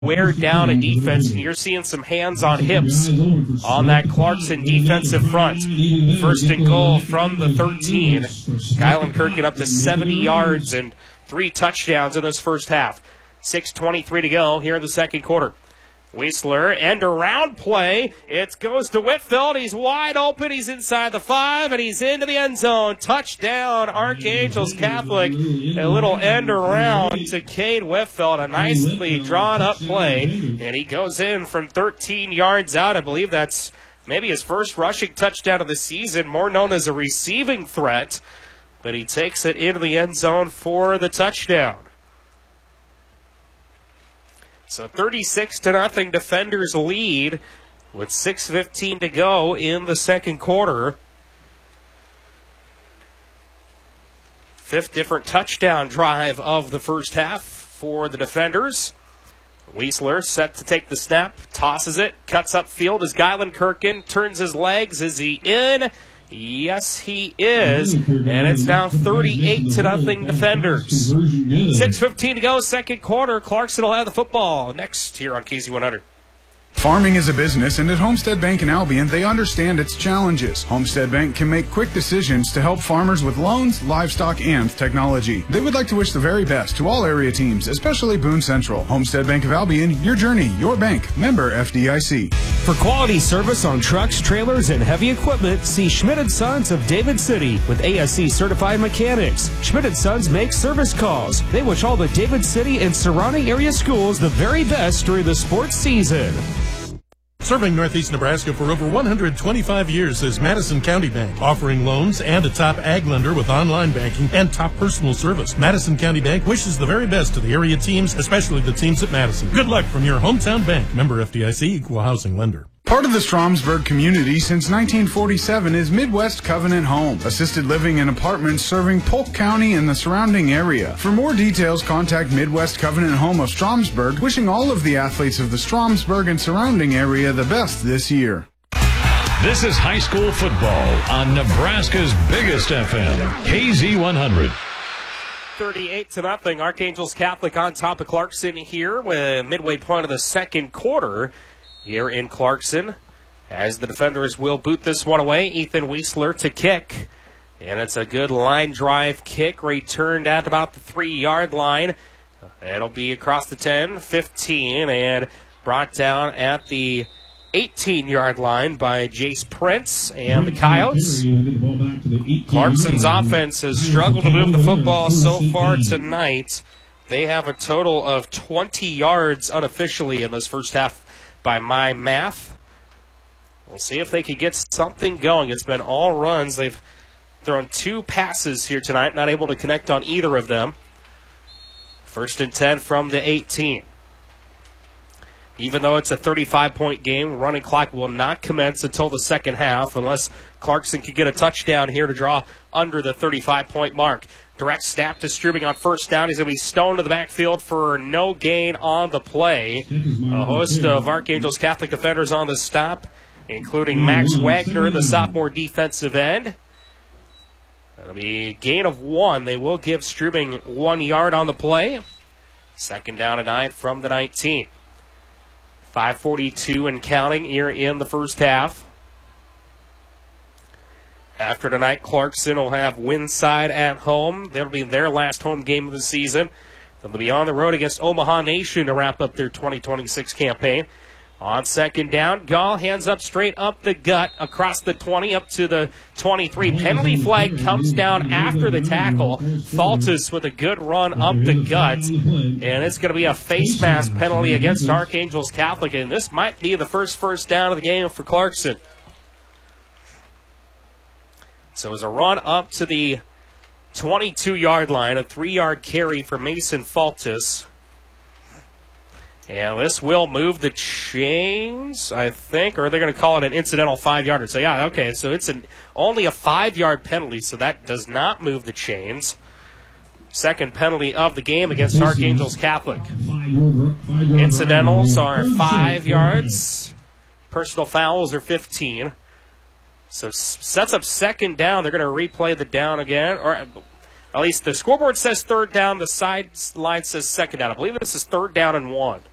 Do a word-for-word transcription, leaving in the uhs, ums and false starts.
wear down a defense, and you're seeing some hands on hips on that Clarkson defensive front. First and goal from the thirteen. Geilenkirchen up to seventy yards and three touchdowns in this first half. six twenty-three to go here in the second quarter. Wiesler, end around play. It goes to Whitfield. He's wide open. He's inside the five, and he's into the end zone. Touchdown, Archangels Catholic. A little end around to Cade Whitfield. A nicely drawn up play, and he goes in from thirteen yards out. I believe that's maybe his first rushing touchdown of the season, more known as a receiving threat. But he takes it into the end zone for the touchdown. So thirty-six to nothing Defenders lead with six fifteen to go in the second quarter. Fifth different touchdown drive of the first half for the Defenders. Wiesler set to take the snap, tosses it, cuts upfield as Geilenkirchen turns his legs. Is he in? Yes, he is, and it's now thirty-eight to nothing Defenders. six fifteen to go, second quarter. Clarkson will have the football next here on K Z one hundred. Farming is a business, and at Homestead Bank in Albion, they understand its challenges. Homestead Bank can make quick decisions to help farmers with loans, livestock, and technology. They would like to wish the very best to all area teams, especially Boone Central. Homestead Bank of Albion, your journey, your bank. Member F D I C. For quality service on trucks, trailers, and heavy equipment, see Schmidt and Sons of David City with A S C certified mechanics. Schmidt and Sons make service calls. They wish all the David City and surrounding area schools the very best during the sports season. Serving Northeast Nebraska for over one hundred twenty-five years is Madison County Bank, offering loans and a top ag lender with online banking and top personal service. Madison County Bank wishes the very best to the area teams, especially the teams at Madison. Good luck from your hometown bank. Member F D I C, Equal Housing Lender. Part of the Stromsburg community since nineteen forty-seven is Midwest Covenant Home, assisted living and apartments serving Polk County and the surrounding area. For more details, contact Midwest Covenant Home of Stromsburg, wishing all of the athletes of the Stromsburg and surrounding area the best this year. This is high school football on Nebraska's biggest F M, K Z one hundred. thirty-eight to nothing. Archangels Catholic on top of Clarkson here with midway point of the second quarter. Here in Clarkson, as the Defenders will boot this one away. Ethan Wiesler to kick. And it's a good line drive kick, returned at about the three-yard line. It'll be across the ten, fifteen, and brought down at the eighteen-yard line by Jace Prince and the Coyotes. Clarkson's offense has struggled to move the football so far tonight. They have a total of twenty yards unofficially in this first half by my math. We'll see if they can get something going. It's been all runs. They've thrown two passes here tonight, not able to connect on either of them. First and ten from the eighteen. Even though it's a thirty-five point game, running clock will not commence until the second half unless Clarkson can get a touchdown here to draw under the thirty-five point mark. Direct snap to Strubing on first down. He's going to be stoned to the backfield for no gain on the play. A host of Archangels Catholic defenders on the stop, including Max Wagner, the sophomore defensive end. That'll be a gain of one. They will give Strubing one yard on the play. Second down and nine from the nineteen. five forty-two and counting here in the first half. After tonight, Clarkson will have Winside at home. That'll be their last home game of the season. They'll be on the road against Omaha Nation to wrap up their twenty twenty-six campaign. On second down, Gall hands up straight up the gut, across the twenty, up to the twenty-three. Penalty flag comes down after the tackle. Faltus with a good run up the gut. And it's going to be a face mask penalty against Archangels Catholic. And this might be the first first down of the game for Clarkson. So it was a run up to the twenty-two-yard line, a three-yard carry for Mason Faltus. And this will move the chains, I think, or are they going to call it an incidental five-yarder? So, yeah, okay, so it's an, only a five-yard penalty, so that does not move the chains. Second penalty of the game against Archangels Catholic. Incidentals are five yards. Personal fouls are fifteen. So sets up second down. They're going to replay the down again. Or at least the scoreboard says third down. The sideline says second down. I believe this is third down and one.